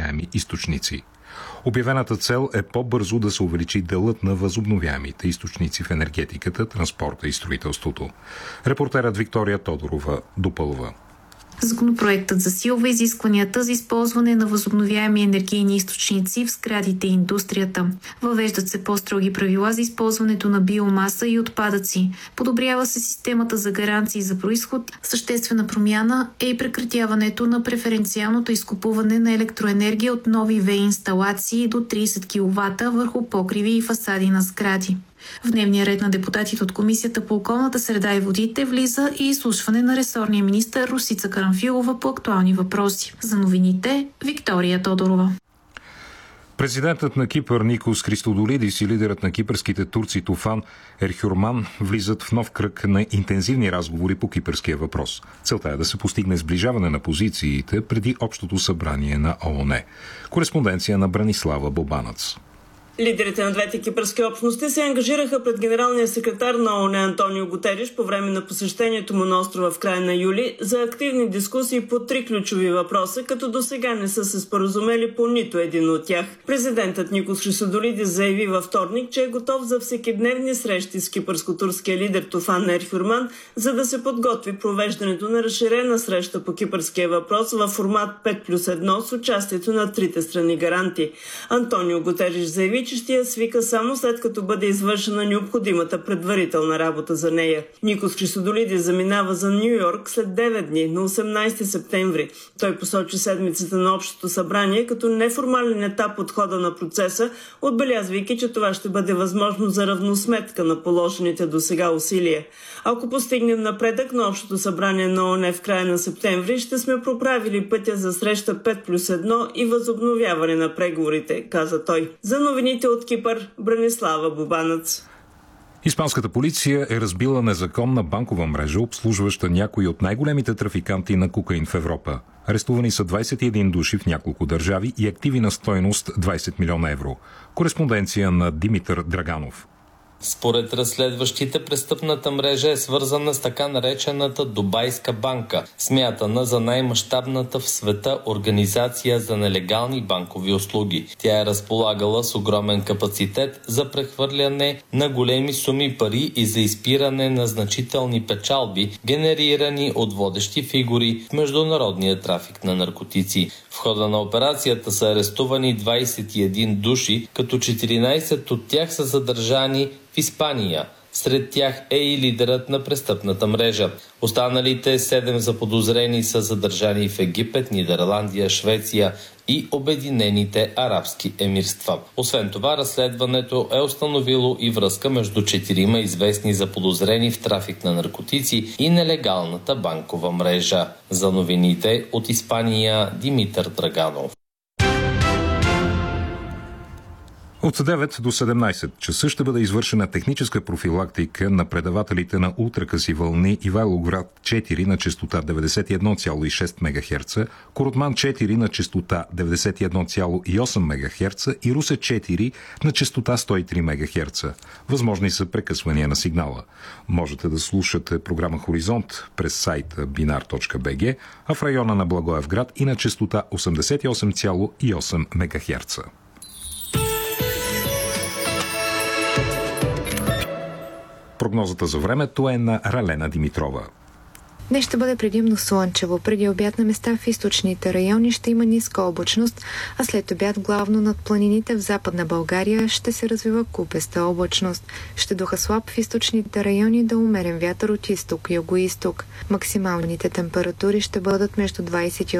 възобновяеми източници. Обявената цел е по-бързо да се увеличи делът на възобновяемите източници в енергетиката, транспорта и строителството. Репортерът Виктория Тодорова допълва. Законопроектът засилва изискванията за използване на възобновяеми енергийни източници в сградите и индустрията. Въвеждат се по-строги правила за използването на биомаса и отпадъци. Подобрява се системата за гаранции за произход. Съществена промяна е и прекратяването на преференциалното изкупуване на електроенергия от нови ВЕИ инсталации до 30 кВт върху покриви и фасади на сгради. В дневния ред на депутатите от Комисията по околната среда и водите влиза и изслушване на ресорния министър Росица Карамфилова по актуални въпроси. За новините Виктория Тодорова. Президентът на Кипър Никос Христодолидис и лидерът на кипърските турци Туфан Ерхюрман влизат в нов кръг на интензивни разговори по кипърския въпрос. Целта е да се постигне сближаване на позициите преди Общото събрание на ООН. Кореспонденция на Бранислава Бобанац. Лидерите на двете кипърски общности се ангажираха пред генералния секретар на ООН Антонио Гутериш по време на посещението му на острова в края на юли за активни дискусии по 3 ключови въпроса, като досега не са се споразумели по нито един от тях. Президентът Никос Христодолидис заяви във вторник, че е готов за всекидневни срещи с кипърско-турския лидер Туфан Ерхюрман, за да се подготви провеждането на разширена среща по кипърския въпрос във формат 5+1 с участието на трите страни гаранти. Антонио Гутериш заяви, че ще я свика само след като бъде извършена необходимата предварителна работа за нея. Никос Христодолидис заминава за Ню Йорк след 9 дни на 18 септември. Той посочи седмицата на Общото събрание като неформален етап от хода на процеса, отбелязвайки, че това ще бъде възможно за равносметка на положените досега усилия. Ако постигнем напредък на Общото събрание на ООН в края на септември, ще сме проправили пътя за среща 5+1 и възобновяване на преговорите, каза той. За новините от Кипър, Бранислава Бобанац. Испанската полиция е разбила незаконна банкова мрежа, обслужваща някои от най-големите трафиканти на кокаин в Европа. Арестувани са 21 души в няколко държави и активи на стойност 20 милиона евро. Кореспонденция на Димитър Драганов. Според разследващите, престъпната мрежа е свързана с така наречената Дубайска банка, смятана за най-мащабната в света организация за нелегални банкови услуги. Тя е разполагала с огромен капацитет за прехвърляне на големи суми пари и за изпиране на значителни печалби, генерирани от водещи фигури в международния трафик на наркотици. В хода на операцията са арестувани 21 души, като 14 от тях са задържани в Испания. Сред тях е и лидерът на престъпната мрежа. Останалите 7 заподозрени са задържани в Египет, Нидерландия, Швеция и Обединените арабски емирства. Освен това, разследването е установило и връзка между 4 известни заподозрени в трафик на наркотици и нелегалната банкова мрежа. За новините от Испания, Димитър Драганов. От 9 до 17 часа ще бъде извършена техническа профилактика на предавателите на ултракъси вълни Ивайловград 4 на честота 91,6 МГц, Коротман 4 на честота 91,8 МГц и Русе 4 на честота 103 МГц. Възможни са прекъсвания на сигнала. Можете да слушате програма Хоризонт през сайта binar.bg, а в района на Благоевград и на честота 88,8 МГц. Прогнозата за времето е на Ралена Димитрова. Днес ще бъде предимно слънчево. Преди обяд на места в източните райони ще има ниска облачност, а след обяд главно над планините в Западна България ще се развива купеста облачност. Ще духа слаб в източните райони да умерен вятър от изток, юго-изток. Максималните температури ще бъдат между 28